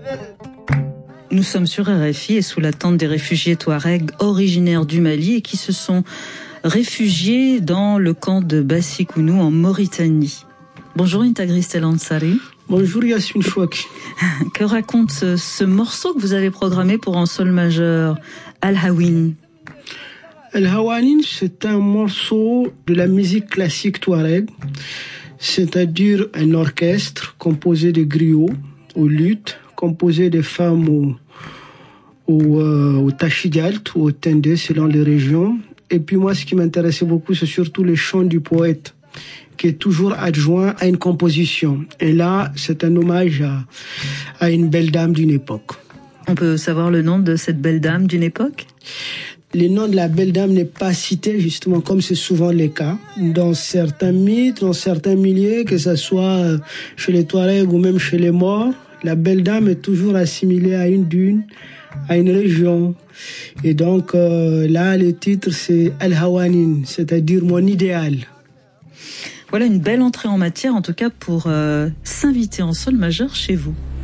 Nous sommes sur RFI et sous la tente des réfugiés touaregs originaires du Mali et qui se sont réfugiés dans le camp de Bassikounou en Mauritanie. Bonjour Intagris El Ansari. Bonjour Yasmine Chouaki. Que raconte ce morceau que vous avez programmé pour un sol majeur, Al-Hawin? Al-Hawin, c'est un morceau de la musique classique touareg, c'est-à-dire un orchestre composé de griots, aux luttes, composé de femmes au tachigalt ou au tendé selon les régions. Et puis moi, ce qui m'intéressait beaucoup, c'est surtout le chant du poète, qui est toujours adjoint à une composition. Et là, c'est un hommage à une belle dame d'une époque. On peut savoir le nom de cette belle dame d'une époque? Le nom de la belle dame n'est pas cité, justement, comme c'est souvent le cas. Dans certains mythes, dans certains milieux, que ce soit chez les Touaregs ou même chez les Maures, la belle dame est toujours assimilée à une dune, à une région. Et donc, là, le titre, c'est Al-Hawanin, c'est-à-dire mon idéal. Voilà une belle entrée en matière, en tout cas, pour s'inviter en sol majeur chez vous.